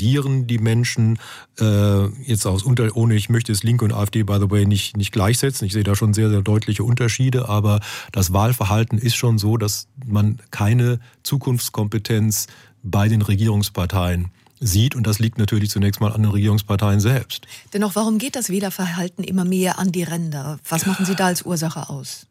regieren die Menschen ich möchte es Linke und AfD, by the way, nicht gleichsetzen. Ich sehe da schon sehr, sehr deutliche Unterschiede, aber das Wahlverhalten ist schon so, dass man keine Zukunftskompetenz bei den Regierungsparteien sieht. Und das liegt natürlich zunächst mal an den Regierungsparteien selbst. Dennoch, warum geht das Wählerverhalten immer mehr an die Ränder? Was machen Sie da als Ursache aus?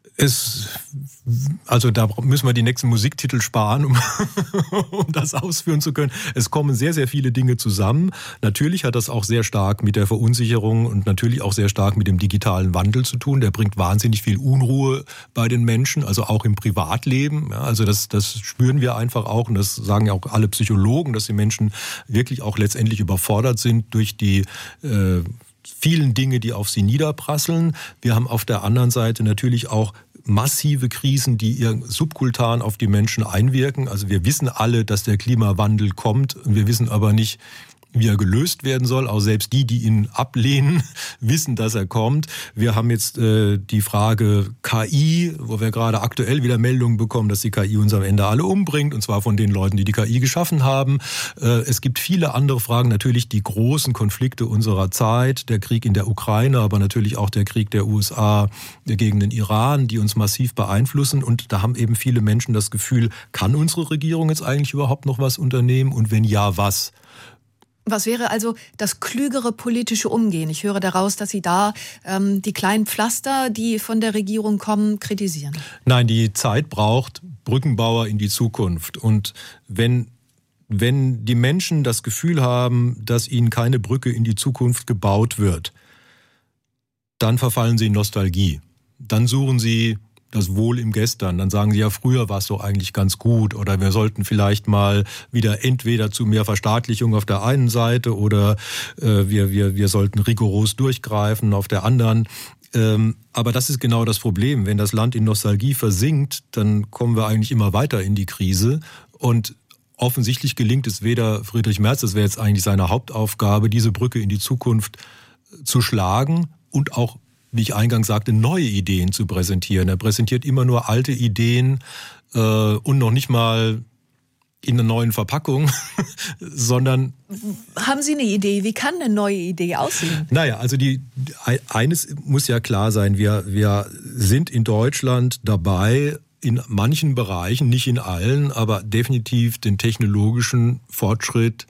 Da müssen wir die nächsten Musiktitel sparen, um das ausführen zu können. Es kommen sehr, sehr viele Dinge zusammen. Natürlich hat das auch sehr stark mit der Verunsicherung und natürlich auch sehr stark mit dem digitalen Wandel zu tun. Der bringt wahnsinnig viel Unruhe bei den Menschen, also auch im Privatleben. Ja, also das spüren wir einfach auch und das sagen ja auch alle Psychologen, dass die Menschen wirklich auch letztendlich überfordert sind durch die vielen Dinge, die auf sie niederprasseln. Wir haben auf der anderen Seite natürlich auch massive Krisen, die subkultan auf die Menschen einwirken. Also wir wissen alle, dass der Klimawandel kommt und wir wissen aber nicht, wie er gelöst werden soll. Auch selbst die ihn ablehnen, wissen, dass er kommt. Wir haben jetzt die Frage KI, wo wir gerade aktuell wieder Meldungen bekommen, dass die KI uns am Ende alle umbringt, und zwar von den Leuten, die die KI geschaffen haben. Es gibt viele andere Fragen, natürlich die großen Konflikte unserer Zeit, der Krieg in der Ukraine, aber natürlich auch der Krieg der USA gegen den Iran, die uns massiv beeinflussen. Und da haben eben viele Menschen das Gefühl, kann unsere Regierung jetzt eigentlich überhaupt noch was unternehmen? Und wenn ja, was? Was wäre also das klügere politische Umgehen? Ich höre daraus, dass Sie da die kleinen Pflaster, die von der Regierung kommen, kritisieren. Nein, die Zeit braucht Brückenbauer in die Zukunft. Und wenn die Menschen das Gefühl haben, dass ihnen keine Brücke in die Zukunft gebaut wird, dann verfallen sie in Nostalgie. Dann suchen sie das Wohl im Gestern. Dann sagen sie, ja, früher war es doch eigentlich ganz gut oder wir sollten vielleicht mal wieder entweder zu mehr Verstaatlichung auf der einen Seite oder wir sollten rigoros durchgreifen auf der anderen. Aber das ist genau das Problem. Wenn das Land in Nostalgie versinkt, dann kommen wir eigentlich immer weiter in die Krise und offensichtlich gelingt es weder Friedrich Merz, das wäre jetzt eigentlich seine Hauptaufgabe, diese Brücke in die Zukunft zu schlagen und auch, wie ich eingangs sagte, neue Ideen zu präsentieren. Er präsentiert immer nur alte Ideen und noch nicht mal in einer neuen Verpackung, sondern... Haben Sie eine Idee? Wie kann eine neue Idee aussehen? Naja, also eines muss ja klar sein, wir sind in Deutschland dabei, in manchen Bereichen, nicht in allen, aber definitiv beim technologischen Fortschritt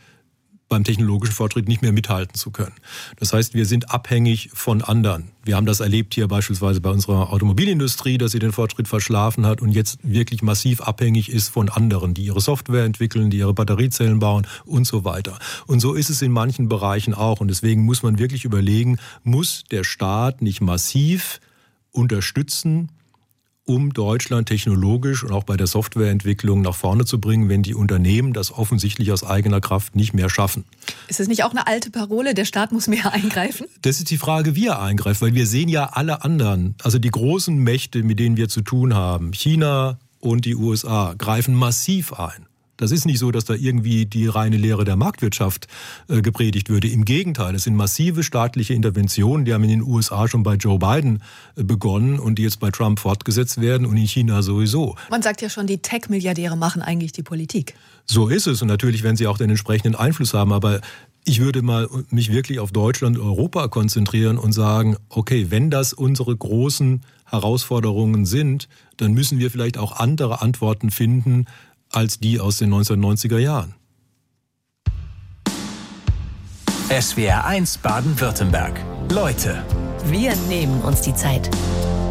nicht mehr mithalten zu können. Das heißt, wir sind abhängig von anderen. Wir haben das erlebt hier beispielsweise bei unserer Automobilindustrie, dass sie den Fortschritt verschlafen hat und jetzt wirklich massiv abhängig ist von anderen, die ihre Software entwickeln, die ihre Batteriezellen bauen und so weiter. Und so ist es in manchen Bereichen auch. Und deswegen muss man wirklich überlegen, muss der Staat nicht massiv unterstützen, um Deutschland technologisch und auch bei der Softwareentwicklung nach vorne zu bringen, wenn die Unternehmen das offensichtlich aus eigener Kraft nicht mehr schaffen. Ist das nicht auch eine alte Parole, der Staat muss mehr eingreifen? Das ist die Frage, wie er eingreift, weil wir sehen ja alle anderen, also die großen Mächte, mit denen wir zu tun haben, China und die USA, greifen massiv ein. Das ist nicht so, dass da irgendwie die reine Lehre der Marktwirtschaft gepredigt würde. Im Gegenteil, es sind massive staatliche Interventionen, die haben in den USA schon bei Joe Biden begonnen und die jetzt bei Trump fortgesetzt werden und in China sowieso. Man sagt ja schon, die Tech-Milliardäre machen eigentlich die Politik. So ist es und natürlich werden sie auch den entsprechenden Einfluss haben, aber ich würde mich wirklich auf Deutschland und Europa konzentrieren und sagen, okay, wenn das unsere großen Herausforderungen sind, dann müssen wir vielleicht auch andere Antworten finden, als die aus den 1990er Jahren. SWR 1 Baden-Württemberg. Leute. Wir nehmen uns die Zeit.